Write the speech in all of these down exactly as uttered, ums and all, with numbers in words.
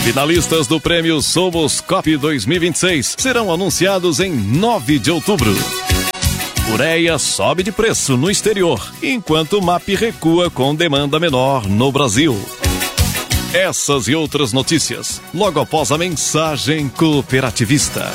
Finalistas do prêmio Somos Coop dois mil e vinte e seis serão anunciados em nove de outubro. Ureia sobe de preço no exterior, enquanto o M A P recua com demanda menor no Brasil. Essas e outras notícias, logo após a mensagem cooperativista.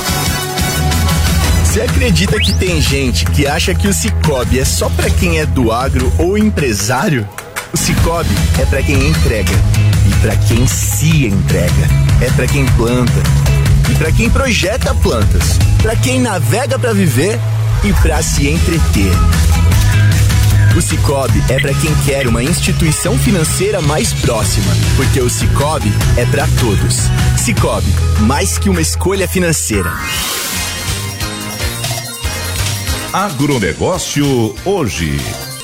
Você acredita que tem gente que acha que o Cicobi é só pra quem é do agro ou empresário? O Cicobi é pra quem entrega e pra quem se entrega. É pra quem planta e pra quem projeta plantas. Pra quem navega pra viver e pra se entreter. O Cicobi é pra quem quer uma instituição financeira mais próxima, porque o Cicobi é pra todos. Cicobi, mais que uma escolha financeira. Agronegócio hoje.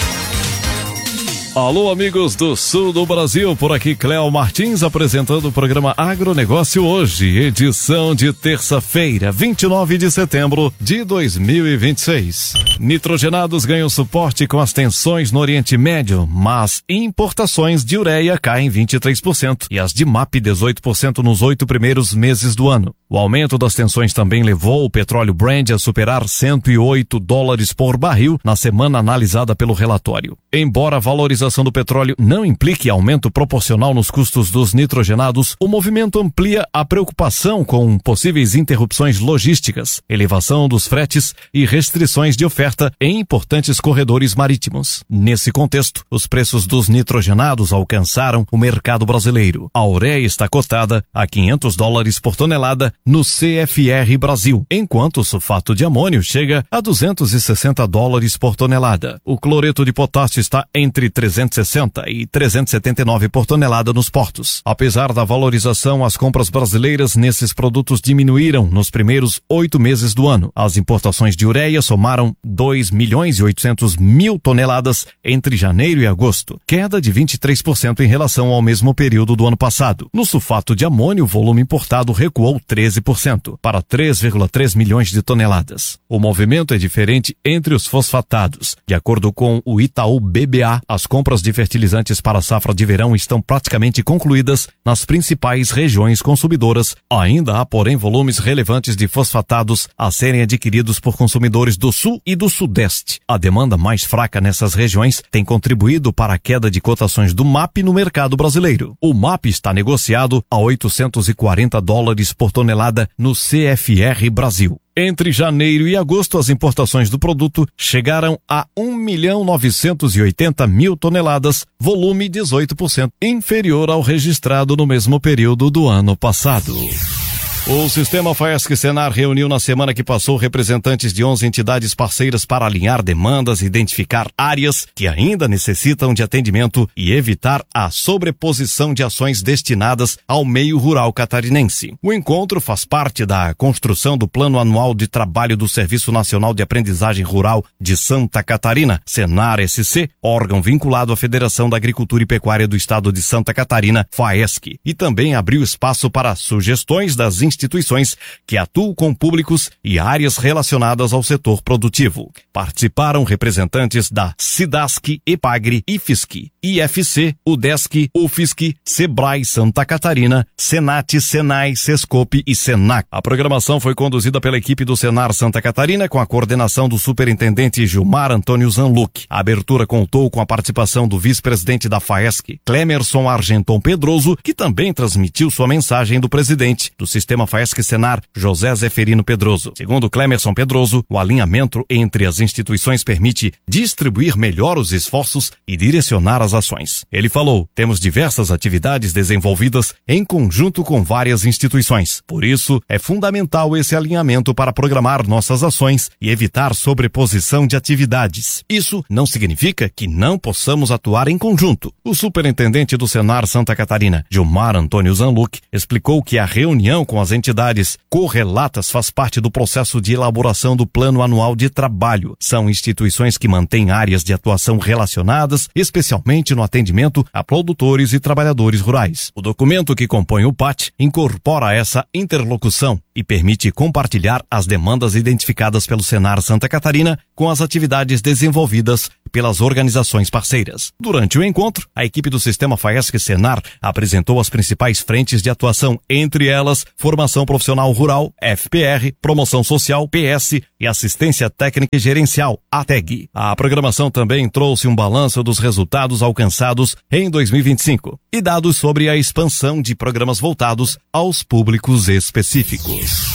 Alô, amigos do sul do Brasil, por aqui Cléo Martins apresentando o programa Agronegócio hoje, edição de terça-feira, vinte e nove de setembro de dois mil e vinte e seis. Nitrogenados ganham suporte com as tensões no Oriente Médio, mas importações de ureia caem vinte e três por cento e as de M A P dezoito por cento nos oito primeiros meses do ano. O aumento das tensões também levou o petróleo Brent a superar cento e oito dólares por barril na semana analisada pelo relatório. Embora a valorização do petróleo não implique aumento proporcional nos custos dos nitrogenados, o movimento amplia a preocupação com possíveis interrupções logísticas, elevação dos fretes e restrições de oferta em importantes corredores marítimos. Nesse contexto, os preços dos nitrogenados alcançaram o mercado brasileiro. A ureia está cotada a quinhentos dólares por tonelada no C F R Brasil, enquanto o sulfato de amônio chega a duzentos e sessenta dólares por tonelada. O cloreto de potássio está entre trezentos e sessenta e trezentos e setenta e nove por tonelada nos portos. Apesar da valorização, as compras brasileiras nesses produtos diminuíram nos primeiros oito meses do ano. As importações de ureia somaram dois milhões e oitocentos mil toneladas entre janeiro e agosto, queda de vinte e três por cento em relação ao mesmo período do ano passado. No sulfato de amônio, o volume importado recuou treze por cento, para três vírgula três milhões de toneladas. O movimento é diferente entre os fosfatados. De acordo com o Itaú B B A, as compras de fertilizantes para a safra de verão estão praticamente concluídas nas principais regiões consumidoras. Ainda há, porém, volumes relevantes de fosfatados a serem adquiridos por consumidores do sul e do sudeste. A demanda mais fraca nessas regiões tem contribuído para a queda de cotações do M A P no mercado brasileiro. O M A P está negociado a oitocentos e quarenta dólares por tonelada no C F R Brasil. Entre janeiro e agosto, as importações do produto chegaram a um milhão novecentos e oitenta mil toneladas, volume dezoito por cento inferior ao registrado no mesmo período do ano passado. O Sistema Faesc-Senar reuniu na semana que passou representantes de onze entidades parceiras para alinhar demandas e identificar áreas que ainda necessitam de atendimento e evitar a sobreposição de ações destinadas ao meio rural catarinense. O encontro faz parte da construção do Plano Anual de Trabalho do Serviço Nacional de Aprendizagem Rural de Santa Catarina, Senar-S C, órgão vinculado à Federação da Agricultura e Pecuária do Estado de Santa Catarina, Faesc, e também abriu espaço para sugestões das instituições instituições que atuam com públicos e áreas relacionadas ao setor produtivo. Participaram representantes da SIDASC, EPAGRE, IFSC, I F C, UDESC, UFSC, SEBRAE Santa Catarina, SENAT, SENAI, SESCOP e SENAC. A programação foi conduzida pela equipe do Senar Santa Catarina com a coordenação do superintendente Gilmar Antônio Zanluc. A abertura contou com a participação do vice-presidente da Faesc, Clemerson Argenton Pedroso, que também transmitiu sua mensagem do presidente do Sistema Faesc-Senar, José Zeferino Pedroso. Segundo Clemerson Pedroso, o alinhamento entre as instituições permite distribuir melhor os esforços e direcionar as ações. Ele falou: temos diversas atividades desenvolvidas em conjunto com várias instituições. Por isso, é fundamental esse alinhamento para programar nossas ações e evitar sobreposição de atividades. Isso não significa que não possamos atuar em conjunto. O superintendente do Senar Santa Catarina, Gilmar Antônio Zanluc, explicou que a reunião com as As entidades correlatas faz parte do processo de elaboração do Plano Anual de Trabalho. São instituições que mantêm áreas de atuação relacionadas, especialmente no atendimento a produtores e trabalhadores rurais. O documento que compõe o P A T incorpora essa interlocução e permite compartilhar as demandas identificadas pelo Senar Santa Catarina com as atividades desenvolvidas pelas organizações parceiras. Durante o encontro, a equipe do Sistema FAESC Senar apresentou as principais frentes de atuação, entre elas Formação Profissional Rural, F P R, Promoção Social, P S e Assistência Técnica e Gerencial, A T E G. A programação também trouxe um balanço dos resultados alcançados em dois mil e vinte e cinco e dados sobre a expansão de programas voltados aos públicos específicos.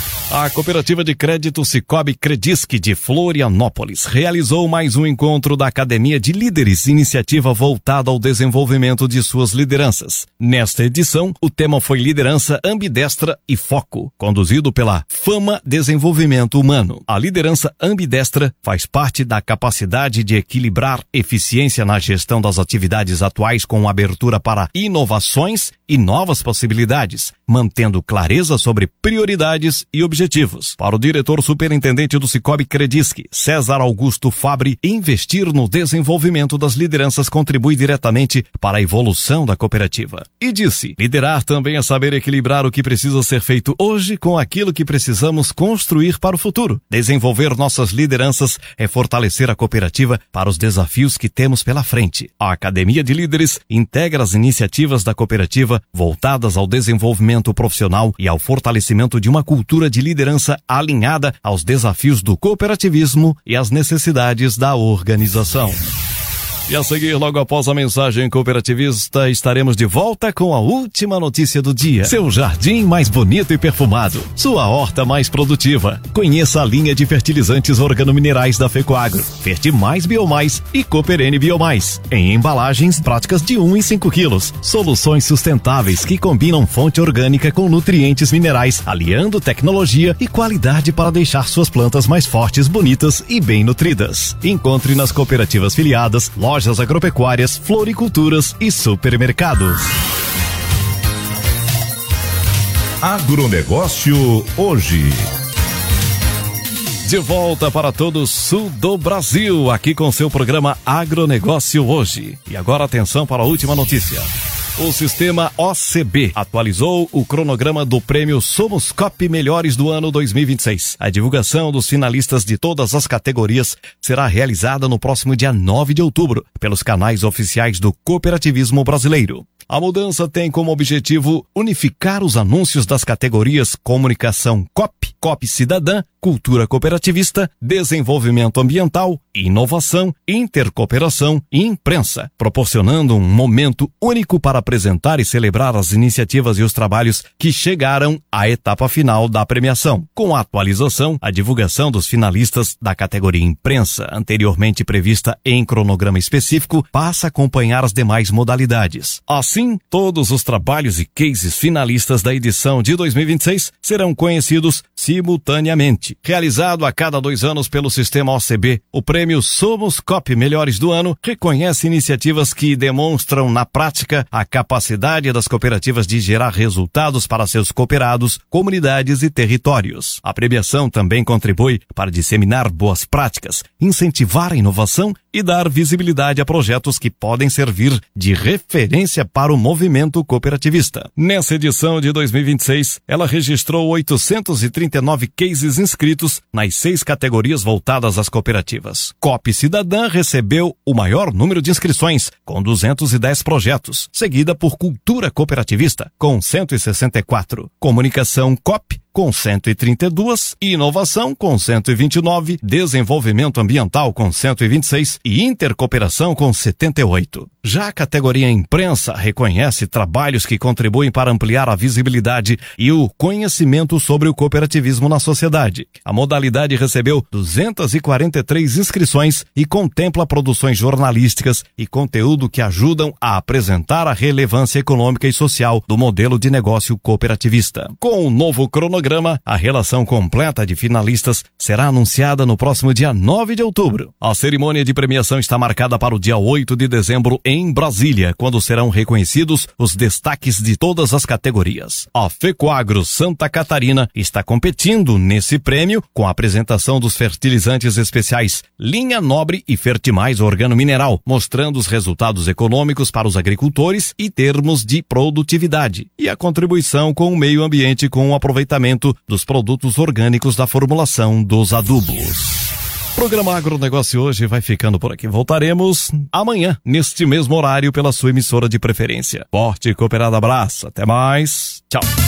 A Cooperativa de Crédito Sicoob Credisc de Florianópolis realizou mais um encontro da Academia de Líderes, iniciativa voltada ao desenvolvimento de suas lideranças. Nesta edição, o tema foi Liderança Ambidestra e Foco, conduzido pela Fama Desenvolvimento Humano. A liderança ambidestra faz parte da capacidade de equilibrar eficiência na gestão das atividades atuais com abertura para inovações e novas possibilidades, mantendo clareza sobre prioridades e objetivos. Para o diretor superintendente do Sicoob Credisc, César Augusto Fabre, investir no desenvolvimento das lideranças contribui diretamente para a evolução da cooperativa. E disse, liderar também é saber equilibrar o que precisa ser feito hoje com aquilo que precisamos construir para o futuro. Desenvolver nossas lideranças é fortalecer a cooperativa para os desafios que temos pela frente. A Academia de Líderes integra as iniciativas da cooperativa voltadas ao desenvolvimento profissional e ao fortalecimento de uma cultura de liderança alinhada aos desafios do cooperativismo e às necessidades da organização. E a seguir, logo após a mensagem cooperativista, estaremos de volta com a última notícia do dia. Seu jardim mais bonito e perfumado. Sua horta mais produtiva. Conheça a linha de fertilizantes organominerais da Fecoagro. Fertimais Biomais e Cooperene Biomais. Em embalagens práticas de um e cinco quilos. Soluções sustentáveis que combinam fonte orgânica com nutrientes minerais, aliando tecnologia e qualidade para deixar suas plantas mais fortes, bonitas e bem nutridas. Encontre nas cooperativas filiadas, lojas lojas agropecuárias, floriculturas e supermercados. Agronegócio hoje. De volta para todo o sul do Brasil, aqui com seu programa Agronegócio hoje. E agora atenção para a última notícia. O sistema O C B atualizou o cronograma do prêmio Somos Coop Melhores do ano dois mil e vinte e seis. A divulgação dos finalistas de todas as categorias será realizada no próximo dia nove de outubro, pelos canais oficiais do cooperativismo brasileiro. A mudança tem como objetivo unificar os anúncios das categorias Comunicação Coop, Coop Cidadã, Cultura Cooperativista, Desenvolvimento Ambiental, Inovação, Intercooperação e Imprensa, proporcionando um momento único para apresentar e celebrar as iniciativas e os trabalhos que chegaram à etapa final da premiação. Com a atualização, a divulgação dos finalistas da categoria Imprensa, anteriormente prevista em cronograma específico, passa a acompanhar as demais modalidades. Assim, todos os trabalhos e cases finalistas da edição de dois mil e vinte e seis serão conhecidos simultaneamente. Realizado a cada dois anos pelo sistema O C B, o prêmio Somos Coop Melhores do Ano reconhece iniciativas que demonstram na prática a capacidade das cooperativas de gerar resultados para seus cooperados, comunidades e territórios. A premiação também contribui para disseminar boas práticas, incentivar a inovação e dar visibilidade a projetos que podem servir de referência para o movimento cooperativista. Nessa edição de dois mil e vinte e seis, ela registrou oitocentos e trinta e nove cases inscritos nas seis categorias voltadas às cooperativas. Coop Cidadã recebeu o maior número de inscrições, com duzentos e dez projetos, seguida por Cultura Cooperativista, com cento e sessenta e quatro, Comunicação Coop, com cento e trinta e dois, Inovação com cento e vinte e nove, Desenvolvimento Ambiental com cento e vinte e seis e Intercooperação com setenta e oito. Já a categoria Imprensa reconhece trabalhos que contribuem para ampliar a visibilidade e o conhecimento sobre o cooperativismo na sociedade. A modalidade recebeu duzentas e quarenta e três inscrições e contempla produções jornalísticas e conteúdo que ajudam a apresentar a relevância econômica e social do modelo de negócio cooperativista. Com o novo cronograma programa, a relação completa de finalistas será anunciada no próximo dia nove de outubro. A cerimônia de premiação está marcada para o dia oito de dezembro em Brasília, quando serão reconhecidos os destaques de todas as categorias. A Fecoagro Santa Catarina está competindo nesse prêmio com a apresentação dos fertilizantes especiais Linha Nobre e Fertimais Organo Mineral, mostrando os resultados econômicos para os agricultores e termos de produtividade, e a contribuição com o meio ambiente com o aproveitamento dos produtos orgânicos da formulação dos adubos. O programa Agronegócio hoje vai ficando por aqui. Voltaremos amanhã, neste mesmo horário, pela sua emissora de preferência. Forte e cooperado abraço. Até mais. Tchau.